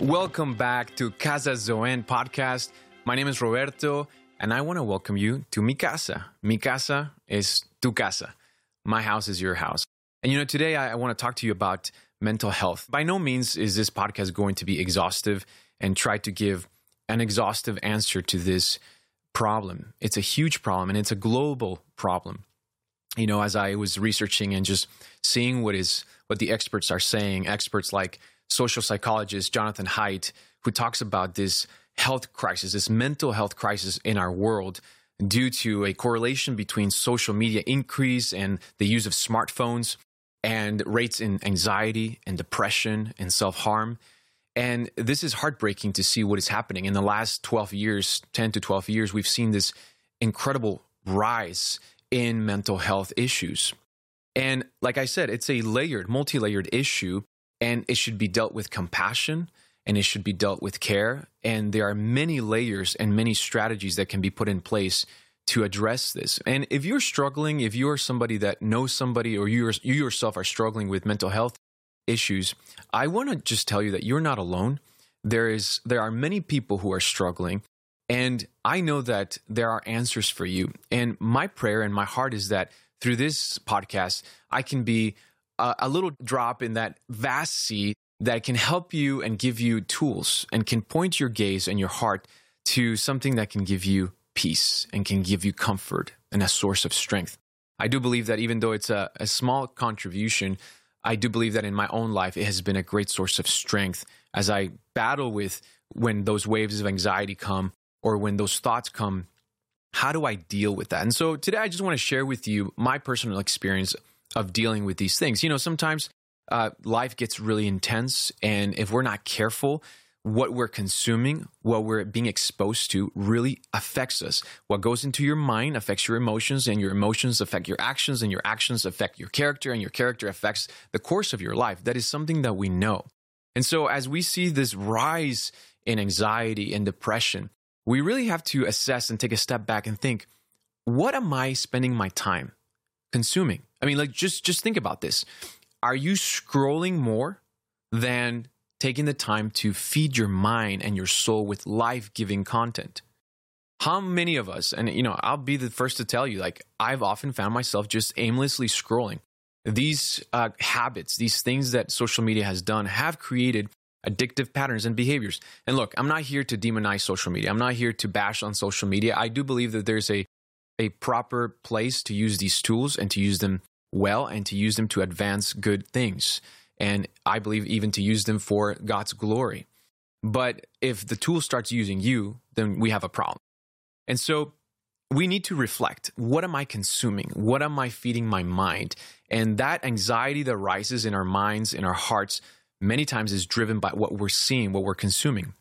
Welcome back to Casa Zoen podcast. My name is Roberto, and I want to welcome you to Mi Casa. Mi Casa is tu casa. My house is your house. And today I want to talk to you about mental health. By no means is this podcast going to be exhaustive and try to give an exhaustive answer to this problem. It's a huge problem, and it's a global problem. As I was researching and just seeing what the experts are saying, experts like social psychologist Jonathan Haidt, who talks about this health crisis, this mental health crisis in our world due to a correlation between social media increase and the use of smartphones and rates in anxiety and depression and self-harm. And this is heartbreaking to see what is happening. In the last 12 years, 10 to 12 years, we've seen this incredible rise in mental health issues. And like I said, it's a multi-layered issue, and it should be dealt with compassion, and it should be dealt with care. And there are many layers and many strategies that can be put in place to address this. And if you're struggling, if you're somebody that knows somebody, or you yourself are struggling with mental health issues, I want to just tell you that you're not alone. There are many people who are struggling, and I know that there are answers for you. And my prayer and my heart is that through this podcast, I can be a little drop in that vast sea that can help you and give you tools and can point your gaze and your heart to something that can give you peace and can give you comfort and a source of strength. I do believe that even though it's a small contribution, I do believe that in my own life, it has been a great source of strength as I battle with when those waves of anxiety come or when those thoughts come. How do I deal with that? And so today I just want to share with you my personal experience of dealing with these things. Sometimes life gets really intense, and if we're not careful, what we're consuming, what we're being exposed to really affects us. What goes into your mind affects your emotions, and your emotions affect your actions, and your actions affect your character, and your character affects the course of your life. That is something that we know. And so as we see this rise in anxiety and depression, we really have to assess and take a step back and think, what am I spending my time consuming? Just think about this. Are you scrolling more than taking the time to feed your mind and your soul with life-giving content? How many of us, and I'll be the first to tell you, I've often found myself just aimlessly scrolling. These habits, these things that social media has done have created addictive patterns and behaviors. And look, I'm not here to demonize social media. I'm not here to bash on social media. I do believe that there's a proper place to use these tools and to use them well and to use them to advance good things. And I believe even to use them for God's glory. But if the tool starts using you, then we have a problem. And so we need to reflect. What am I consuming? What am I feeding my mind? And that anxiety that rises in our minds, in our hearts, many times is driven by what we're seeing, what we're consuming.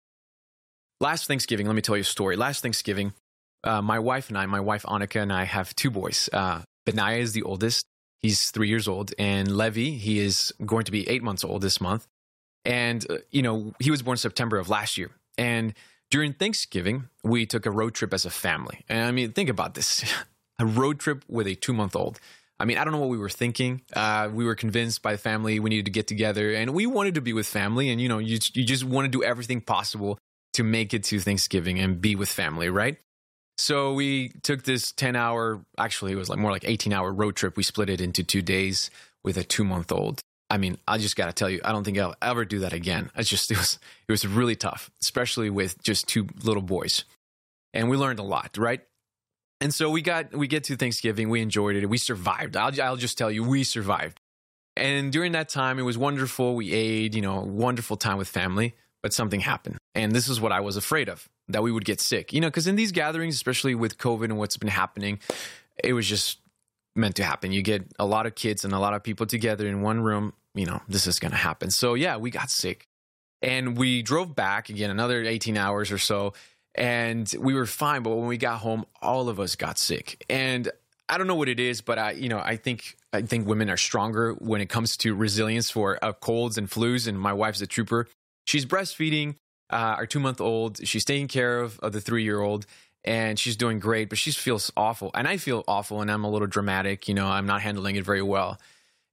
Last Thanksgiving, let me tell you a story. Last Thanksgiving, my wife Annika and I have two boys. Benaiah is the oldest. He's 3 years old. And Levi, he is going to be 8 months old this month. And, he was born September of last year. And during Thanksgiving, we took a road trip as a family. And think about this. A road trip with a 2-month-old. I don't know what we were thinking. We were convinced by the family we needed to get together, and we wanted to be with family. And, you just want to do everything possible to make it to Thanksgiving and be with family, right? So we took this 10-hour, actually it was more like 18-hour road trip. We split it into 2 days with a 2-month-old. I just got to tell you, I don't think I'll ever do that again. It was really tough, especially with just two little boys. And we learned a lot, right? And so we get to Thanksgiving, we enjoyed it, we survived. I'll just tell you, we survived. And during that time, it was wonderful. We ate, wonderful time with family, but something happened. And this is what I was afraid of, that we would get sick. Because in these gatherings, especially with COVID and what's been happening, it was just meant to happen. You get a lot of kids and a lot of people together in one room, this is going to happen. So yeah, we got sick. And we drove back again, another 18 hours or so. And we were fine, but when we got home, all of us got sick. And I don't know what it is, but I think women are stronger when it comes to resilience for colds and flus. And my wife's a trooper. She's breastfeeding our 2-month-old. She's taking care of the 3-year-old, and she's doing great. But she feels awful, and I feel awful, and I'm a little dramatic. I'm not handling it very well.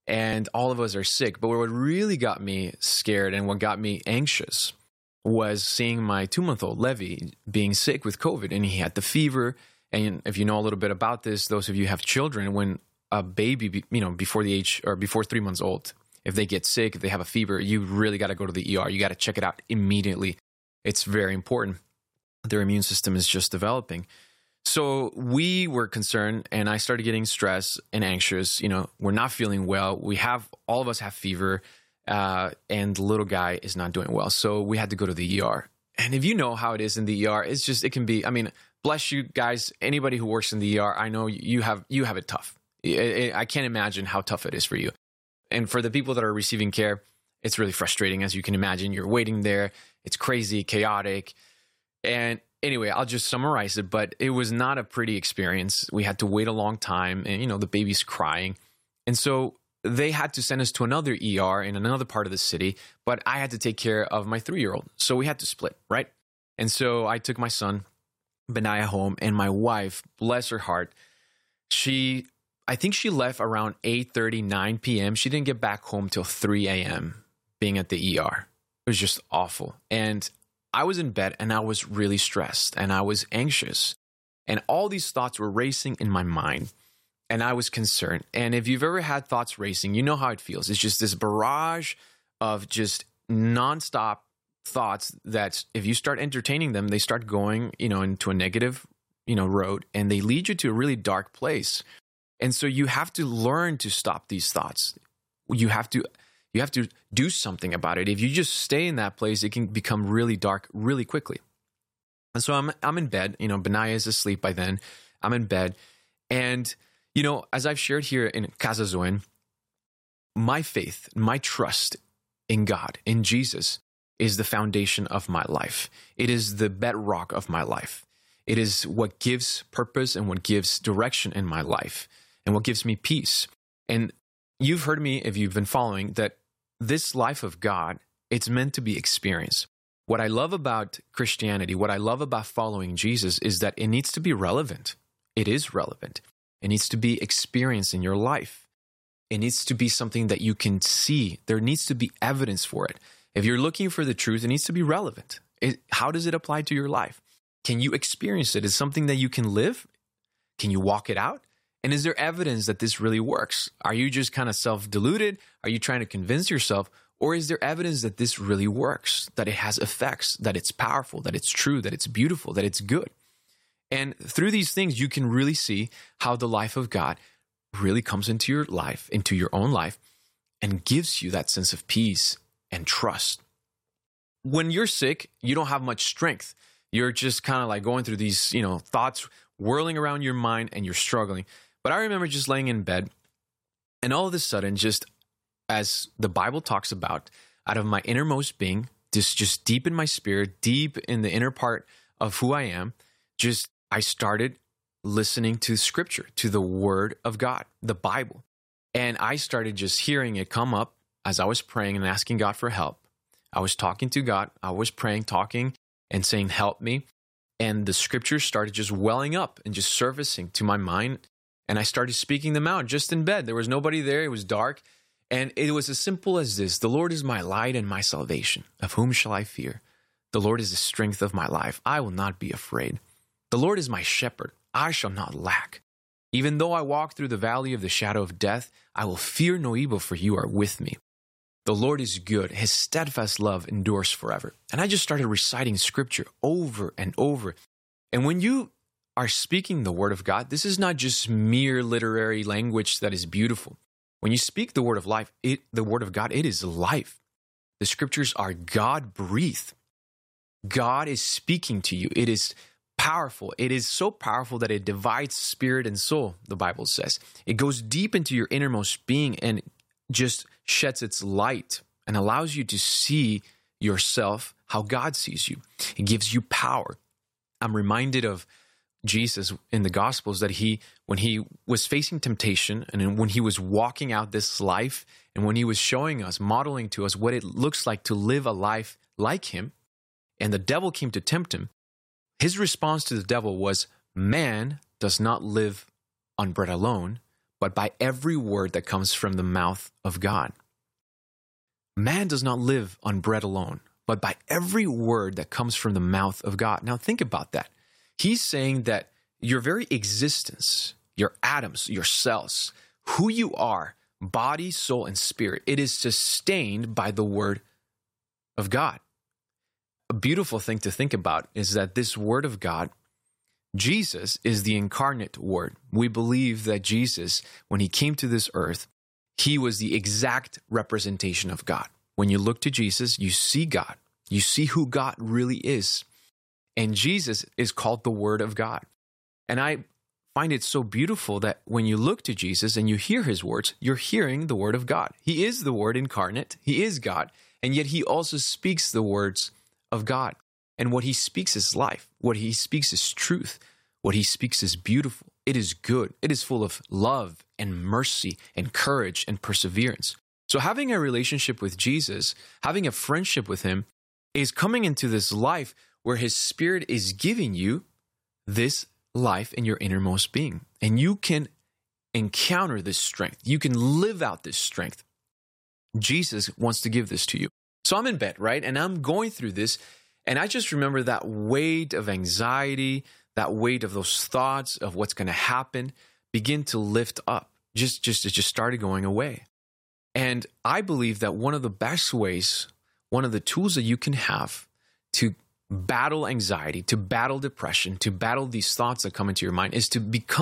and all of us are sick. But what really got me scared and what got me anxious was seeing my 2-month-old Levi being sick with COVID, and he had the fever. And if you know a little bit about this, those of you who have children, when a baby, before the age or before 3 months old, if they get sick, if they have a fever, you really got to go to the ER. You got to check it out immediately. It's very important. Their immune system is just developing. So we were concerned, and I started getting stressed and anxious. We're not feeling well. All of us have fever, and the little guy is not doing well. So we had to go to the ER. And if you know how it is in the ER, it can be, bless you guys, anybody who works in the ER, I know you have it tough. I can't imagine how tough it is for you. And for the people that are receiving care, it's really frustrating, as you can imagine. You're waiting there. It's crazy, chaotic. And anyway, I'll just summarize it, but it was not a pretty experience. We had to wait a long time, and, the baby's crying. And so they had to send us to another ER in another part of the city, but I had to take care of my 3-year-old. So we had to split, right? And so I took my son, Benaiah, home, and my wife, bless her heart, I think she left around 8:30, 9 p.m. She didn't get back home till 3 a.m. being at the ER. It was just awful. And I was in bed, and I was really stressed, and I was anxious. And all these thoughts were racing in my mind, and I was concerned. And if you've ever had thoughts racing, you know how it feels. It's just this barrage of just nonstop thoughts that if you start entertaining them, they start going, into a negative, road, and they lead you to a really dark place. And so you have to learn to stop these thoughts. You have to do something about it. If you just stay in that place, it can become really dark really quickly. And so I'm in bed. Benaiah is asleep by then. I'm in bed. And, as I've shared here in Casa Zoen, my faith, my trust in God, in Jesus, is the foundation of my life. It is the bedrock of my life. It is what gives purpose and what gives direction in my life and what gives me peace. And you've heard me, if you've been following, that this life of God, it's meant to be experienced. What I love about Christianity, what I love about following Jesus is that it needs to be relevant. It is relevant. It needs to be experienced in your life. It needs to be something that you can see. There needs to be evidence for it. If you're looking for the truth, it needs to be relevant. How does it apply to your life? Can you experience it? Is it something that you can live? Can you walk it out? And is there evidence that this really works? Are you just kind of self-deluded? Are you trying to convince yourself? Or is there evidence that this really works, that it has effects, that it's powerful, that it's true, that it's beautiful, that it's good? And through these things, you can really see how the life of God really comes into your life, into your own life, and gives you that sense of peace and trust. When you're sick, you don't have much strength. You're just kind of like going through these, thoughts whirling around your mind, and you're struggling. But I remember just laying in bed, and all of a sudden, just as the Bible talks about, out of my innermost being, just deep in my spirit, deep in the inner part of who I am, I started listening to Scripture, to the Word of God, the Bible. And I started just hearing it come up as I was praying and asking God for help. I was talking to God. I was praying, talking, and saying, help me. And the Scriptures started just welling up and just surfacing to my mind. And I started speaking them out just in bed. There was nobody there. It was dark. And it was as simple as this: the Lord is my light and my salvation. Of whom shall I fear? The Lord is the strength of my life. I will not be afraid. The Lord is my shepherd. I shall not lack. Even though I walk through the valley of the shadow of death, I will fear no evil, for you are with me. The Lord is good. His steadfast love endures forever. And I just started reciting Scripture over and over. And when you are speaking the Word of God, this is not just mere literary language that is beautiful. When you speak the Word of life, the Word of God, it is life. The Scriptures are God-breathed. God is speaking to you. It is powerful. It is so powerful that it divides spirit and soul, the Bible says. It goes deep into your innermost being and just sheds its light and allows you to see yourself how God sees you. It gives you power. I'm reminded of Jesus in the Gospels that when he was facing temptation and when he was walking out this life and when he was showing us, modeling to us what it looks like to live a life like him, and the devil came to tempt him, his response to the devil was, man does not live on bread alone, but but by every word that comes from the mouth of God. Man does not live on bread alone, but by every word that comes from the mouth of God. Now think about that. He's saying that your very existence, your atoms, your cells, who you are, body, soul, and spirit, it is sustained by the word of God. A beautiful thing to think about is that this word of God, Jesus, is the incarnate word. We believe that Jesus, when he came to this earth, he was the exact representation of God. When you look to Jesus, you see God. You see who God really is. And Jesus is called the Word of God. And I find it so beautiful that when you look to Jesus and you hear his words, you're hearing the Word of God. He is the Word incarnate. He is God. And yet he also speaks the words of God. And what he speaks is life. What he speaks is truth. What he speaks is beautiful. It is good. It is full of love and mercy and courage and perseverance. So having a relationship with Jesus, having a friendship with him, is coming into this life where his Spirit is giving you this life in your innermost being. And you can encounter this strength. You can live out this strength. Jesus wants to give this to you. So I'm in bed, right? And I'm going through this. And I just remember that weight of anxiety, that weight of those thoughts of what's going to happen begin to lift up. It just started going away. And I believe that one of the best ways, one of the tools that you can have to battle anxiety, to battle depression, to battle these thoughts that come into your mind is to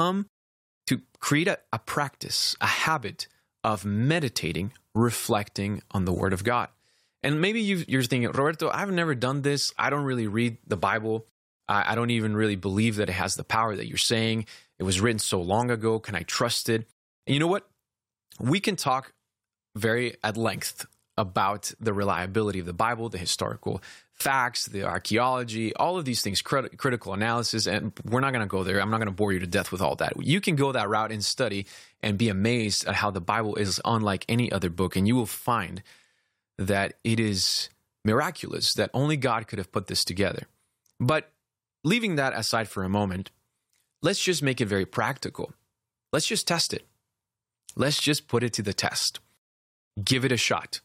create a practice, a habit of meditating, reflecting on the Word of God. And maybe you're thinking, Roberto, I've never done this. I don't really read the Bible. I don't even really believe that it has the power that you're saying. It was written so long ago. Can I trust it? And you know what? We can talk very at length about the reliability of the Bible, the historical facts, the archaeology, all of these things, critical analysis, and we're not going to go there. I'm not going to bore you to death with all that. You can go that route and study and be amazed at how the Bible is unlike any other book, and you will find that it is miraculous, that only God could have put this together. But leaving that aside for a moment, let's just make it very practical. Let's just test it. Let's just put it to the test. Give it a shot.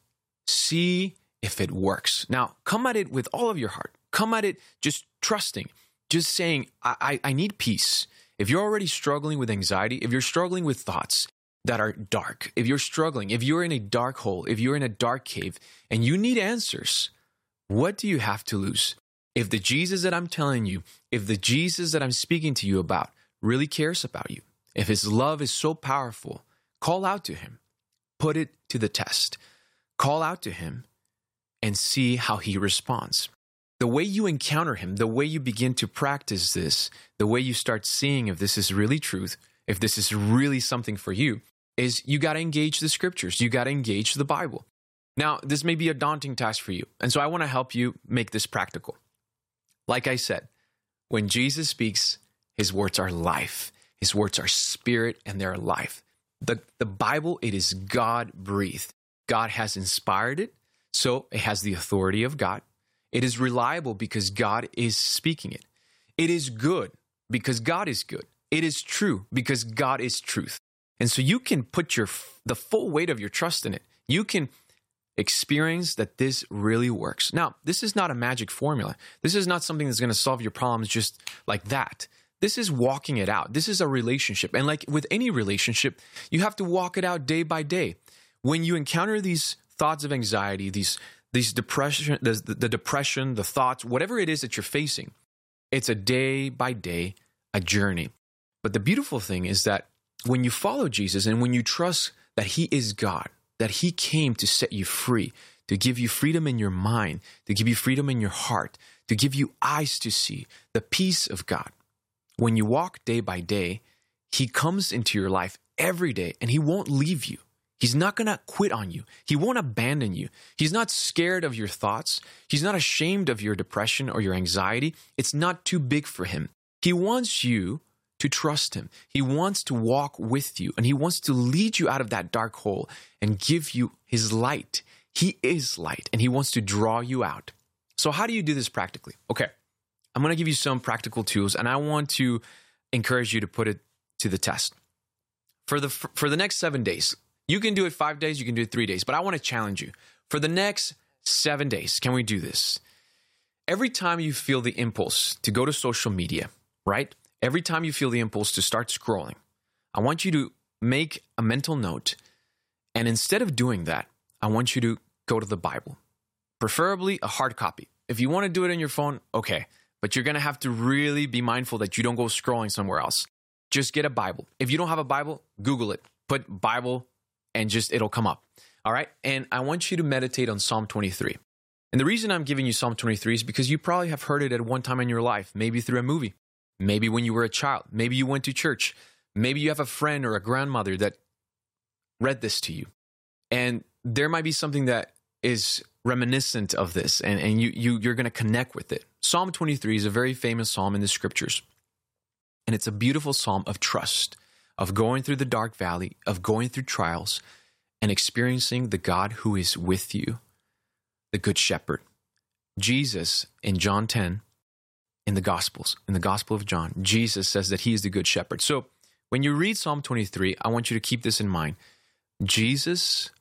See if it works. Now, come at it with all of your heart. Come at it just trusting, just saying, I need peace. If you're already struggling with anxiety, if you're struggling with thoughts that are dark, if you're in a dark hole, if you're in a dark cave, and you need answers, what do you have to lose? If the Jesus that I'm telling you, if the Jesus that I'm speaking to you about really cares about you, if his love is so powerful, call out to him. Put it to the test. Call out to him and see how he responds. The way you encounter him, the way you begin to practice this, the way you start seeing if this is really truth, if this is really something for you, is you got to engage the scriptures. You got to engage the Bible. Now, this may be a daunting task for you, and so I want to help you make this practical. Like I said, when Jesus speaks, his words are life. His words are spirit and they're life. The Bible, it is God-breathed. God has inspired it, so it has the authority of God. It is reliable because God is speaking it. It is good because God is good. It is true because God is truth. And so you can put the full weight of your trust in it. You can experience that this really works. Now, this is not a magic formula. This is not something that's going to solve your problems just like that. This is walking it out. This is a relationship. And like with any relationship, you have to walk it out day by day. When you encounter these thoughts of anxiety, these depression, the depression, the thoughts, whatever it is that you're facing, it's a day by day, a journey. But the beautiful thing is that when you follow Jesus and when you trust that he is God, that he came to set you free, to give you freedom in your mind, to give you freedom in your heart, to give you eyes to see the peace of God. When you walk day by day, he comes into your life every day and he won't leave you. He's not going to quit on you. He won't abandon you. He's not scared of your thoughts. He's not ashamed of your depression or your anxiety. It's not too big for him. He wants you to trust him. He wants to walk with you and he wants to lead you out of that dark hole and give you his light. He is light and he wants to draw you out. So how do you do this practically? Okay. I'm going to give you some practical tools and I want to encourage you to put it to the test. for the next 7 days. You can do it 5 days, you can do it 3 days, but I want to challenge you. For the next 7 days, can we do this? Every time you feel the impulse to go to social media, right? Every time you feel the impulse to start scrolling, I want you to make a mental note. And instead of doing that, I want you to go to the Bible, preferably a hard copy. If you want to do it on your phone, okay. But you're going to have to really be mindful that you don't go scrolling somewhere else. Just get a Bible. If you don't have a Bible, Google it. Put Bible and it'll come up. All right? And I want you to meditate on Psalm 23. And the reason I'm giving you Psalm 23 is because you probably have heard it at one time in your life, maybe through a movie, maybe when you were a child, maybe you went to church, maybe you have a friend or a grandmother that read this to you. And there might be something that is reminiscent of this, and you're going to connect with it. Psalm 23 is a very famous psalm in the scriptures. And it's a beautiful psalm of trust, of going through the dark valley, of going through trials, and experiencing the God who is with you, the Good Shepherd. Jesus, in John 10, in the Gospels, in the Gospel of John, Jesus says that he is the Good Shepherd. So when you read Psalm 23, I want you to keep this in mind. Jesus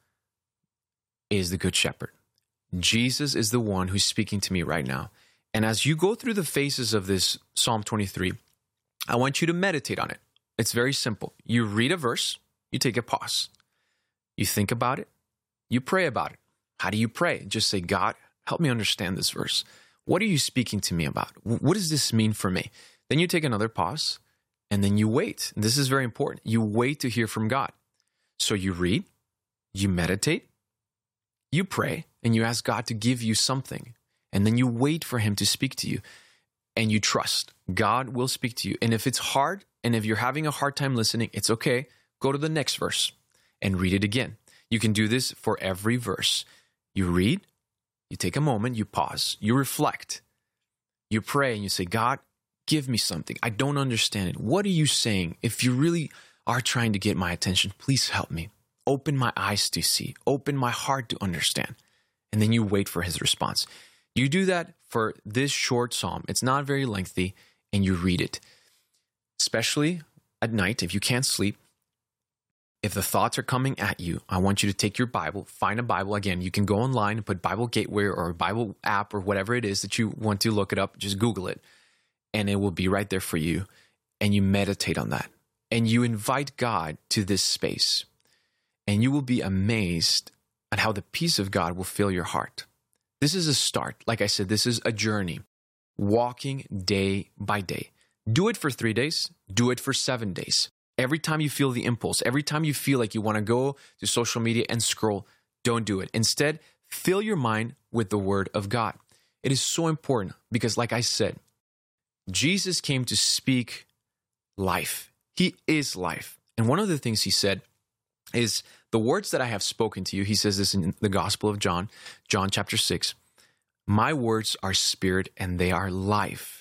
is the Good Shepherd. Jesus is the one who's speaking to me right now. And as you go through the phases of this Psalm 23, I want you to meditate on it. It's very simple. You read a verse, you take a pause. You think about it, you pray about it. How do you pray? Just say, God, help me understand this verse. What are you speaking to me about? What does this mean for me? Then you take another pause, and then you wait. This is very important. You wait to hear from God. So you read, you meditate, you pray, and you ask God to give you something. And then you wait for him to speak to you. And you trust. God will speak to you. And if it's hard, and if you're having a hard time listening, it's okay. Go to the next verse and read it again. You can do this for every verse. You read, you take a moment, you pause, you reflect, you pray, and you say, God, give me something. I don't understand it. What are you saying? If you really are trying to get my attention, please help me. Open my eyes to see. Open my heart to understand. And then you wait for his response. You do that for this short psalm. It's not very lengthy, and you read it. Especially at night, if you can't sleep, if the thoughts are coming at you, I want you to take your Bible, find a Bible. Again, you can go online and put Bible Gateway or a Bible app or whatever it is that you want to look it up. Just Google it, and it will be right there for you. And you meditate on that. And you invite God to this space. And you will be amazed at how the peace of God will fill your heart. This is a start. Like I said, this is a journey, walking day by day. Do it for 3 days. Do it for 7 days. Every time you feel the impulse, every time you feel like you want to go to social media and scroll, don't do it. Instead, fill your mind with the Word of God. It is so important because, like I said, Jesus came to speak life. He is life. And one of the things he said is, the words that I have spoken to you, he says this in the Gospel of John, John chapter 6, my words are spirit and they are life.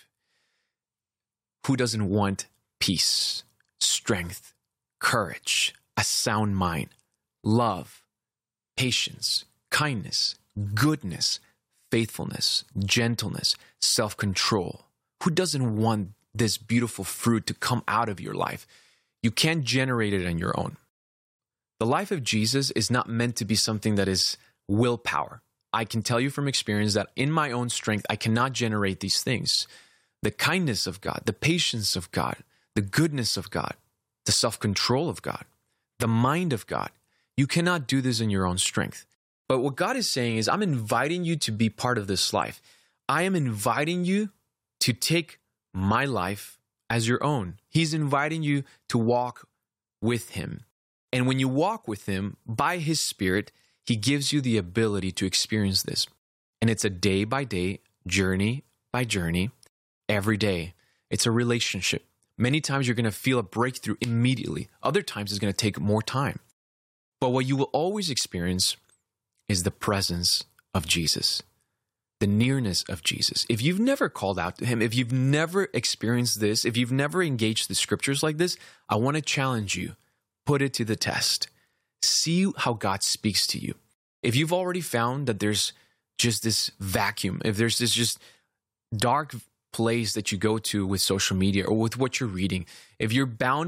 Who doesn't want peace, strength, courage, a sound mind, love, patience, kindness, goodness, faithfulness, gentleness, self-control? Who doesn't want this beautiful fruit to come out of your life? You can't generate it on your own. The life of Jesus is not meant to be something that is willpower. I can tell you from experience that in my own strength, I cannot generate these things. The kindness of God, the patience of God, the goodness of God, the self-control of God, the mind of God. You cannot do this in your own strength. But what God is saying is, I'm inviting you to be part of this life. I am inviting you to take my life as your own. He's inviting you to walk with him. And when you walk with him, by his Spirit, he gives you the ability to experience this. And it's a day-by-day, journey by journey, every day. It's a relationship. Many times you're going to feel a breakthrough immediately. Other times it's going to take more time. But what you will always experience is the presence of Jesus, the nearness of Jesus. If you've never called out to him, if you've never experienced this, if you've never engaged the scriptures like this, I want to challenge you. Put it to the test. See how God speaks to you. If you've already found that there's just this vacuum, if there's this just dark place that you go to with social media or with what you're reading, if you're bound by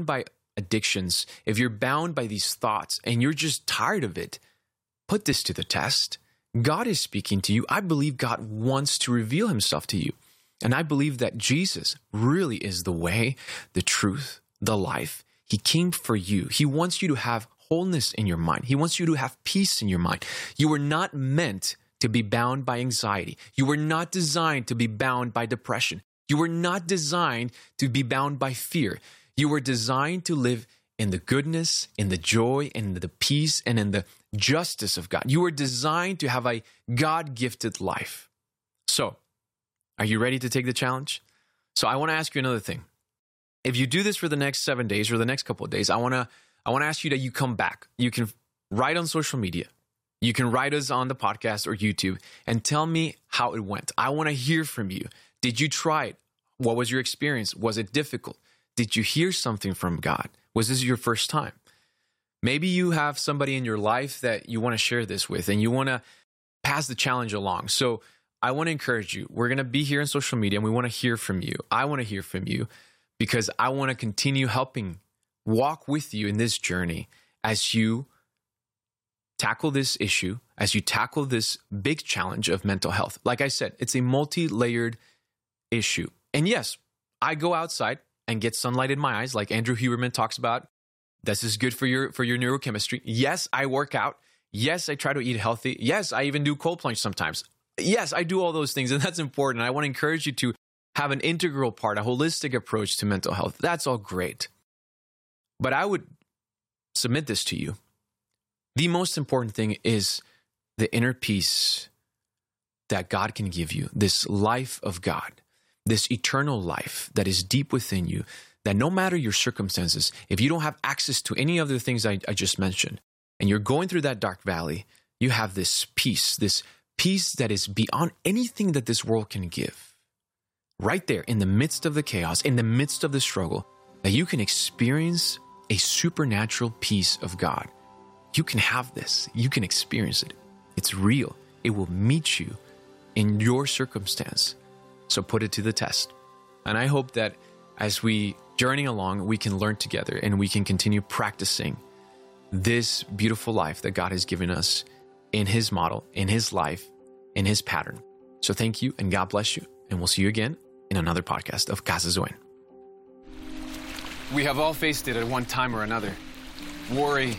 addictions, if you're bound by these thoughts and you're just tired of it, put this to the test. God is speaking to you. I believe God wants to reveal himself to you. And I believe that Jesus really is the way, the truth, the life. He came for you. He wants you to have wholeness in your mind. He wants you to have peace in your mind. You were not meant to be bound by anxiety. You were not designed to be bound by depression. You were not designed to be bound by fear. You were designed to live in the goodness, in the joy, and in the peace, and in the justice of God. You were designed to have a God-gifted life. So, are you ready to take the challenge? So I want to ask you another thing. If you do this for the next 7 days or the next couple of days, I want to ask you that you come back. You can write on social media. You can write us on the podcast or YouTube and tell me how it went. I want to hear from you. Did you try it? What was your experience? Was it difficult? Did you hear something from God? Was this your first time? Maybe you have somebody in your life that you want to share this with and you want to pass the challenge along. So I want to encourage you. We're going to be here on social media and we want to hear from you. I want to hear from you because I want to continue helping walk with you in this journey as you tackle this issue, as you tackle this big challenge of mental health. Like I said, it's a multi-layered issue. And yes, I go outside and get sunlight in my eyes, like Andrew Huberman talks about. This is good for your neurochemistry. Yes, I work out. Yes, I try to eat healthy. Yes, I even do cold plunge sometimes. Yes, I do all those things, and that's important. I want to encourage you to have an integral part, a holistic approach to mental health. That's all great. But I would submit this to you. The most important thing is the inner peace that God can give you, this life of God, this eternal life that is deep within you, that no matter your circumstances, if you don't have access to any of the things I just mentioned, and you're going through that dark valley, you have this peace that is beyond anything that this world can give. Right there, in the midst of the chaos, in the midst of the struggle, that you can experience a supernatural peace of God. You can have this. You can experience it. It's real. It will meet you in your circumstance. So put it to the test. And I hope that as we journey along, we can learn together and we can continue practicing this beautiful life that God has given us in his model, in his life, in his pattern. So thank you and God bless you. And we'll see you again in another podcast of Casa Zoen. We have all faced it at one time or another. Worry,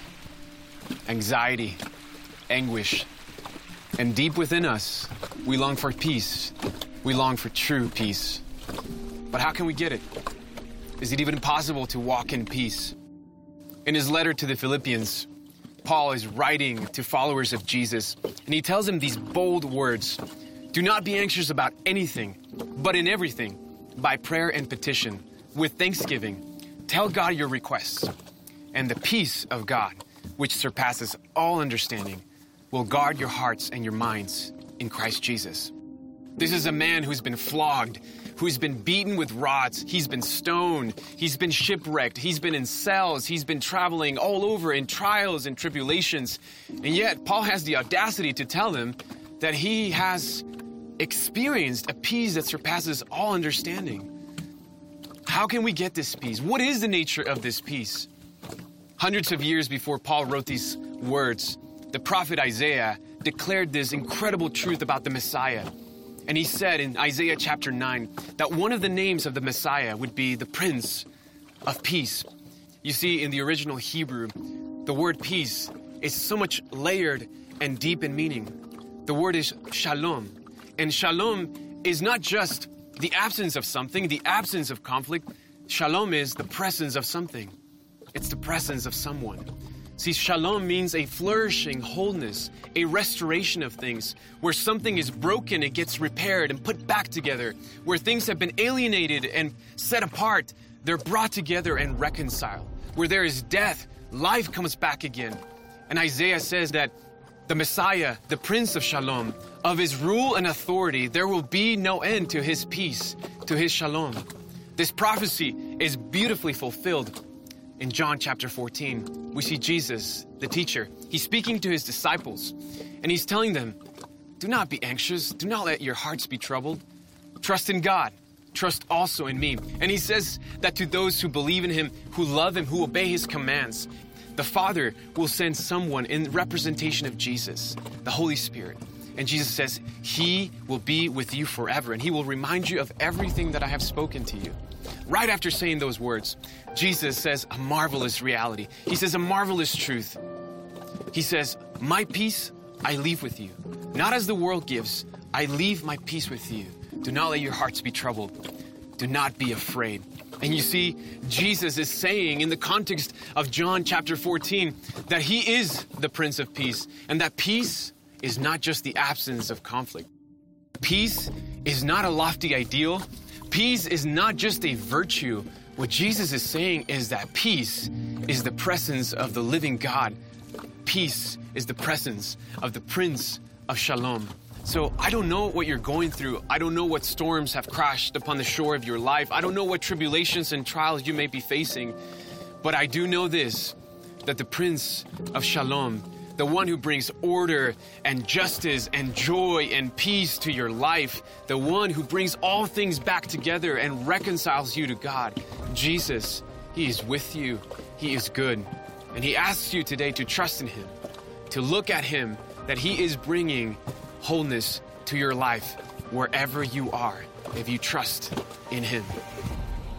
anxiety, anguish. And deep within us, we long for peace. We long for true peace. But how can we get it? Is it even possible to walk in peace? In his letter to the Philippians, Paul is writing to followers of Jesus, and he tells them these bold words. Do not be anxious about anything, but in everything, by prayer and petition, with thanksgiving, tell God your requests. And the peace of God, which surpasses all understanding, will guard your hearts and your minds in Christ Jesus. This is a man who's been flogged, who's been beaten with rods. He's been stoned. He's been shipwrecked. He's been in cells. He's been traveling all over in trials and tribulations. And yet, Paul has the audacity to tell him that he has experienced a peace that surpasses all understanding. How can we get this peace? What is the nature of this peace? Hundreds of years before Paul wrote these words, the prophet Isaiah declared this incredible truth about the Messiah. And he said in Isaiah chapter 9 that one of the names of the Messiah would be the Prince of Peace. You see, in the original Hebrew, the word peace is so much layered and deep in meaning. The word is shalom. And shalom is not just the absence of something, the absence of conflict. Shalom is the presence of something. It's the presence of someone. See, shalom means a flourishing wholeness, a restoration of things. Where something is broken, it gets repaired and put back together. Where things have been alienated and set apart, they're brought together and reconciled. Where there is death, life comes back again. And Isaiah says that the Messiah, the Prince of Shalom, of his rule and authority, there will be no end to his peace, to his shalom. This prophecy is beautifully fulfilled. In John chapter 14, we see Jesus, the teacher. He's speaking to his disciples, and he's telling them, do not be anxious. Do not let your hearts be troubled. Trust in God. trust also in me. And he says that to those who believe in him, who love him, who obey his commands, the Father will send someone in representation of Jesus, the Holy Spirit. And Jesus says, he will be with you forever, and he will remind you of everything that I have spoken to you. Right after saying those words, Jesus says a marvelous reality. He says a marvelous truth. He says, my peace I leave with you. Not as the world gives, I leave my peace with you. Do not let your hearts be troubled. Do not be afraid. And you see, Jesus is saying in the context of John chapter 14 that he is the Prince of Peace, and that peace is not just the absence of conflict. Peace is not a lofty ideal. Peace is not just a virtue. What Jesus is saying is that peace is the presence of the living God. Peace is the presence of the Prince of Shalom. So I don't know what you're going through. I don't know what storms have crashed upon the shore of your life. I don't know what tribulations and trials you may be facing. But I do know this, that the Prince of Shalom, the one who brings order and justice and joy and peace to your life, the one who brings all things back together and reconciles you to God, Jesus, he is with you. He is good. And he asks you today to trust in him, to look at him, that he is bringing wholeness to your life wherever you are, if you trust in him.